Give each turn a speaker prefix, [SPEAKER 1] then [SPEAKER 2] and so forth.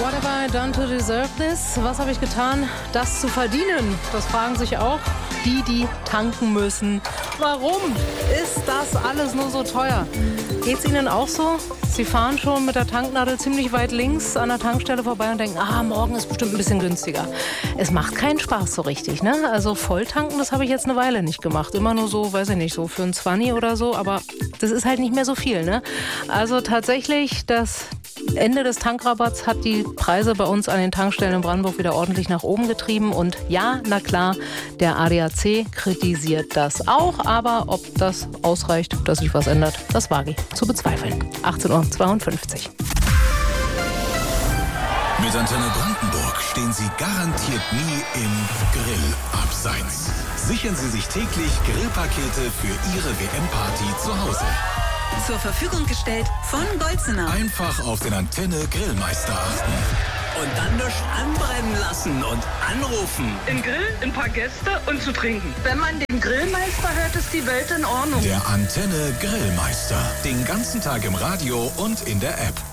[SPEAKER 1] What have I done to deserve this? Was habe ich getan, das zu verdienen? Das fragen sich auch die tanken müssen. Warum ist das alles nur so teuer? Geht's Ihnen auch so? Sie fahren schon mit der Tanknadel ziemlich weit links an der Tankstelle vorbei und denken, morgen ist bestimmt ein bisschen günstiger. Es macht keinen Spaß so richtig, ne? Also Volltanken, das habe ich jetzt eine Weile nicht gemacht. Immer nur so, weiß ich nicht, so für ein 20 oder so, aber das ist halt nicht mehr so viel, ne? Also tatsächlich, das Ende des Tankrabatts hat die Preise bei uns an den Tankstellen in Brandenburg wieder ordentlich nach oben getrieben. Und ja, na klar, der ADAC kritisiert das auch. Aber ob das ausreicht, dass sich was ändert, das wage ich zu bezweifeln. 18:52 Uhr.
[SPEAKER 2] Mit Antenne Brandenburg stehen Sie garantiert nie im Grillabseits. Sichern Sie sich täglich Grillpakete für Ihre WM-Party zu Hause.
[SPEAKER 3] Zur Verfügung gestellt von Bolzenau.
[SPEAKER 2] Einfach auf den Antenne Grillmeister achten.
[SPEAKER 4] Und dann durch anbrennen lassen und anrufen.
[SPEAKER 5] Im Grill, ein paar Gäste und zu trinken. Wenn man den Grillmeister hört, ist die Welt in Ordnung.
[SPEAKER 2] Der Antenne Grillmeister. Den ganzen Tag im Radio und in der App.